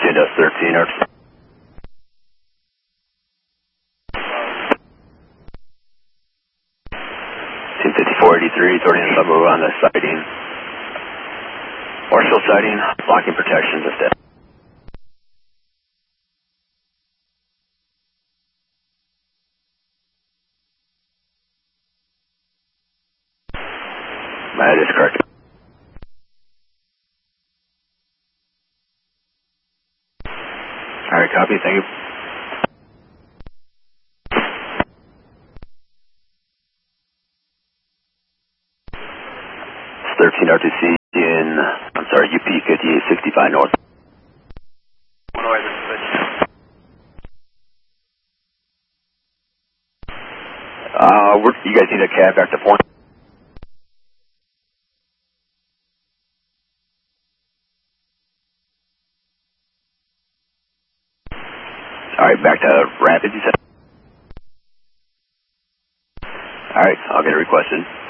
Windows 13 or 25483, sorting in suburb on the sighting. Partial sighting, blocking protections if that. That is correct. Alright, copy, thank you. 13 RTC in, I'm sorry, UP 5865 North. Illinois, this is you guys need a cab back to point? Alright, back to Rapids, you said? Alright, I'll get it requested.